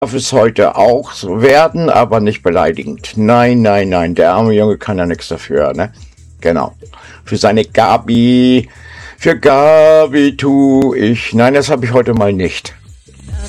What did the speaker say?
darf es heute auch so werden, aber nicht beleidigend. Nein, nein, nein, der arme Junge kann ja nichts dafür, ne? Genau. Für seine Gabi, für Gabi tu ich. Nein, das habe ich heute mal nicht.